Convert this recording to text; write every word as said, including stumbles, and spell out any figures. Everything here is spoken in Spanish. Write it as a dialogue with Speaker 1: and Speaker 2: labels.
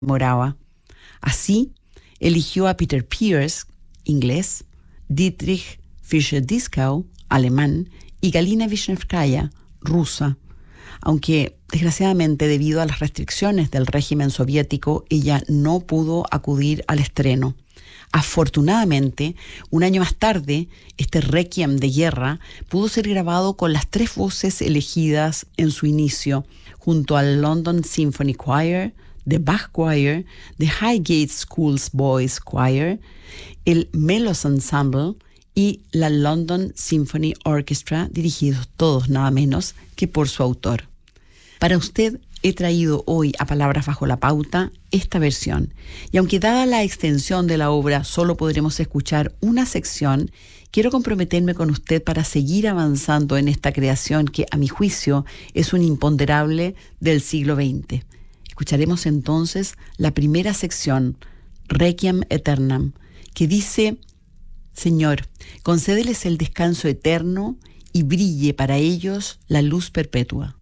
Speaker 1: Morava. Así, eligió a Peter Pears, inglés, Dietrich Fischer-Dieskau, alemán, y Galina Vishnevskaya, rusa. Aunque, desgraciadamente, debido a las restricciones del régimen soviético, ella no pudo acudir al estreno. Afortunadamente, un año más tarde, este requiem de guerra pudo ser grabado con las tres voces elegidas en su inicio, junto al London Symphony Choir, The Bach Choir, The Highgate Schools Boys Choir, el Melos Ensemble y la London Symphony Orchestra, dirigidos todos nada menos que por su autor. Para usted he traído hoy a Palabras Bajo la Pauta esta versión, y aunque dada la extensión de la obra solo podremos escuchar una sección, quiero comprometerme con usted para seguir avanzando en esta creación que, a mi juicio, es un imponderable del siglo veinte. Escucharemos entonces la primera sección, Requiem Aeternam, que dice: Señor, concédeles el descanso eterno y brille para ellos la luz perpetua.